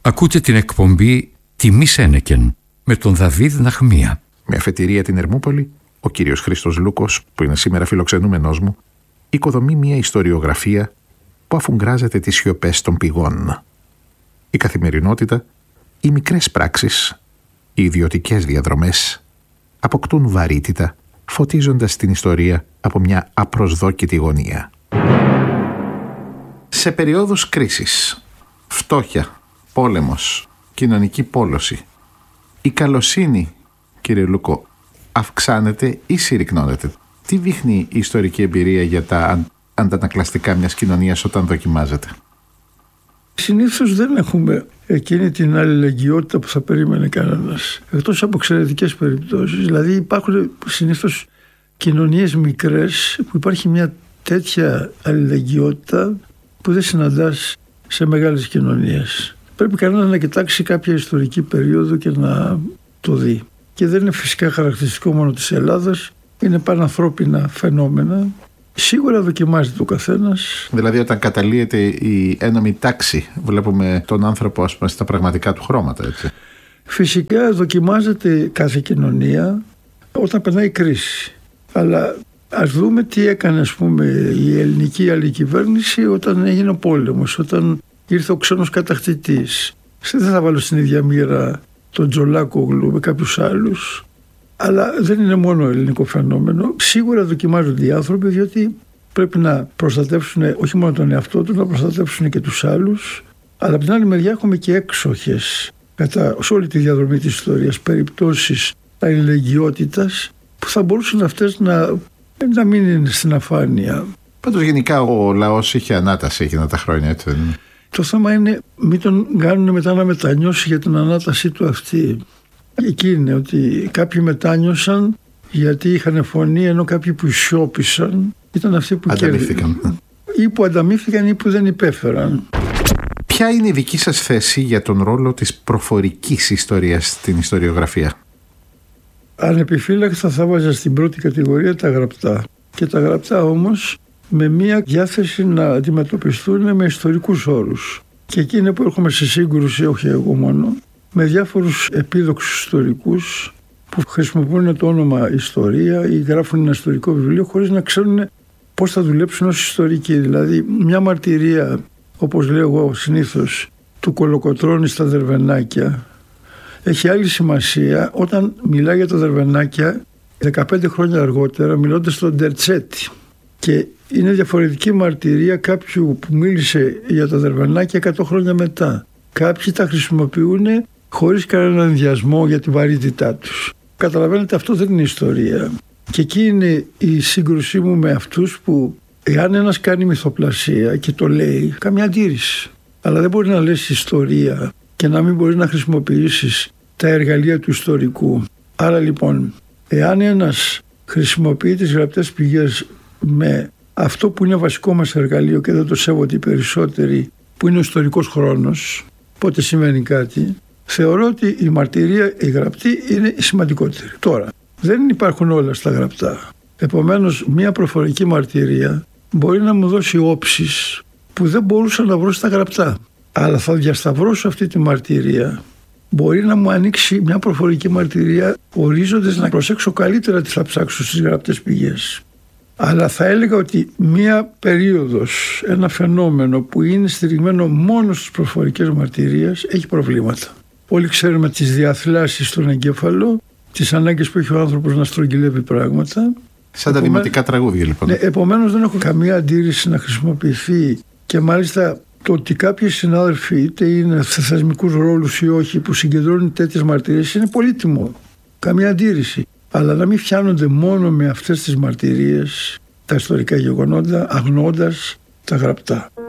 Ακούτε την εκπομπή «Τιμή Σένεκεν» με τον Δαβίδ Ναχμία. Με αφετηρία την Ερμούπολη, ο κύριος Χρήστος Λούκος, που είναι σήμερα φιλοξενούμενός μου, οικοδομεί μια ιστοριογραφία που αφουγκράζεται τις σιωπές των πηγών. Η καθημερινότητα, οι μικρές πράξεις, οι ιδιωτικές διαδρομές αποκτούν βαρύτητα, φωτίζοντας την ιστορία από μια απροσδόκητη γωνία. Σε περιόδους κρίσης, φτώχεια, πόλεμος, κοινωνική πόλωση, η καλοσύνη, κύριε Λούκο, αυξάνεται ή συρρυκνώνεται? Τι δείχνει η ιστορική εμπειρία για τα αντανακλαστικά μιας κοινωνίας όταν δοκιμάζεται? Συνήθως δεν έχουμε εκείνη την αλληλεγγυότητα που θα περίμενε κανένας, εκτός από εξαιρετικές περιπτώσεις. Δηλαδή υπάρχουν συνήθως κοινωνίες μικρές που υπάρχει μια τέτοια αλληλεγγυότητα που δεν συναντάς σε μεγάλες κοινωνίες. Πρέπει κανένας να κοιτάξει κάποια ιστορική περίοδο και να το δει. Και δεν είναι φυσικά χαρακτηριστικό μόνο της Ελλάδας, είναι πανανθρώπινα φαινόμενα. Σίγουρα δοκιμάζεται ο καθένας. Δηλαδή όταν καταλύεται η ένομη τάξη, βλέπουμε τον άνθρωπο, ας πούμε, στα πραγματικά του χρώματα, έτσι. Φυσικά δοκιμάζεται κάθε κοινωνία όταν περνάει κρίση. Αλλά ας δούμε τι έκανε, ας πούμε, η ελληνική άλλη κυβέρνηση όταν έγινε ο πόλεμος, όταν ήρθε ο ξένος κατακτητής. Δεν θα βάλω στην ίδια μοίρα τον Τζολάκογλου με κάποιους άλλους. Αλλά δεν είναι μόνο ελληνικό φαινόμενο. Σίγουρα δοκιμάζονται οι άνθρωποι, διότι πρέπει να προστατεύσουν όχι μόνο τον εαυτό τους, να προστατεύσουν και τους άλλους. Αλλά από την άλλη μεριά έχουμε και έξοχες σε όλη τη διαδρομή της ιστορίας περιπτώσεις αλληλεγγυότητας που θα μπορούσαν αυτές να μην είναι στην αφάνεια. Πάντως γενικά ο λαός είχε ανάταση εκείνα τα χρόνια, έτσι δεν είναι? Το θέμα είναι μην τον κάνουν μετά να μετανιώσει για την ανάτασή του αυτή. Εκεί είναι ότι κάποιοι μετάνιωσαν γιατί είχαν φωνή, ενώ κάποιοι που σιώπησαν ήταν αυτοί που ανταμείφθηκαν. Ή που ανταμείφθηκαν ή που δεν υπέφεραν. Ποια είναι η δική σας θέση για τον ρόλο της προφορικής ιστορίας στην ιστοριογραφία? Ανεπιφύλακτα θα βάζα στην πρώτη κατηγορία τα γραπτά. Και τα γραπτά όμως με μία διάθεση να αντιμετωπιστούν με ιστορικούς όρους. Και εκεί είναι που έρχομαι σε σύγκρουση, όχι εγώ μόνο, με διάφορους επίδοξους ιστορικούς που χρησιμοποιούν το όνομα ιστορία ή γράφουν ένα ιστορικό βιβλίο χωρίς να ξέρουν πώς θα δουλέψουν ως ιστορικοί. Δηλαδή μια μαρτυρία, όπως λέω εγώ συνήθως, του Κολοκοτρώνη στα Δερβενάκια έχει άλλη σημασία όταν μιλάει για τα Δερβενάκια 15 χρόνια αργότερα μιλώντας στον Ντερτσέτη. Και είναι διαφορετική μαρτυρία κάποιου που μίλησε για τα Δερβενάκια 100 χρόνια μετά. Κάποιοι τα χρησιμοποιούν χωρίς κανένα ενδιασμό για τη βαρύτητά τους. Καταλαβαίνετε, αυτό δεν είναι ιστορία. Και εκεί είναι η σύγκρουσή μου με αυτούς που εάν ένας κάνει μυθοπλασία και το λέει, καμιά αντίρρηση. Αλλά δεν μπορεί να λες ιστορία και να μην μπορείς να χρησιμοποιήσεις τα εργαλεία του ιστορικού. Άρα λοιπόν, εάν ένας χρησιμοποιεί τις γραπτές πηγές με αυτό που είναι βασικό μας εργαλείο και δεν το σέβονται οι περισσότεροι, που είναι ο ιστορικός χρόνος, πότε σημαίνει κάτι, θεωρώ ότι η μαρτυρία, η γραπτή, είναι η σημαντικότερη. Τώρα, δεν υπάρχουν όλα στα γραπτά. Επομένως, μια προφορική μαρτυρία μπορεί να μου δώσει όψεις που δεν μπορούσα να βρω στα γραπτά. Αλλά θα διασταυρώσω αυτή τη μαρτυρία. Μπορεί να μου ανοίξει μια προφορική μαρτυρία ορίζοντας να προσέξω καλύτερα τι θα ψάξω στις γραπτές πηγές. Αλλά θα έλεγα ότι μία περίοδος, ένα φαινόμενο που είναι στηριγμένο μόνο στις προφορικές μαρτυρίες έχει προβλήματα. Όλοι ξέρουμε τις διαθλάσεις στον εγκέφαλο, τις ανάγκες που έχει ο άνθρωπος να στρογγυλεύει πράγματα. Σαν τα δημοτικά τραγούδια λοιπόν. Ναι, επομένως δεν έχω καμία αντίρρηση να χρησιμοποιηθεί και μάλιστα το ότι κάποιοι συνάδελφοι είτε είναι σε θεσμικούς ρόλους ή όχι που συγκεντρώνουν τέτοιες μαρτυρίες είναι πολύτιμο. Καμία αντίρρηση. Αλλά να μην φτιάνονται μόνο με αυτές τις μαρτυρίες τα ιστορικά γεγονότα, αγνοώντας τα γραπτά.